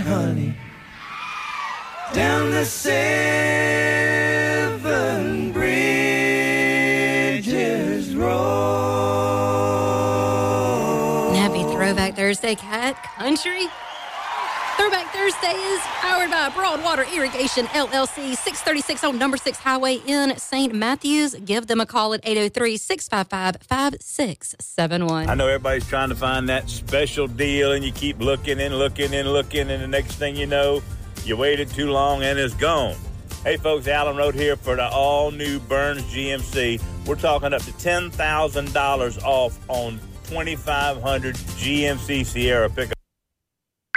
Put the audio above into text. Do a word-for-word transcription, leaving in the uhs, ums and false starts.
honey. Down the seven bridges roll. Happy Throwback Thursday, Cat Country. Throwback Thursday is powered by Broadwater Irrigation, L L C, six thirty-six on Number six Highway in Saint Matthews. Give them a call at eight oh three, six five five, five six seven one. I know everybody's trying to find that special deal, and you keep looking and looking and looking, and the next thing you know, you waited too long and it's gone. Hey, folks, Alan Road here for the all-new Burns G M C. We're talking up to ten thousand dollars off on twenty-five hundred G M C Sierra pickup.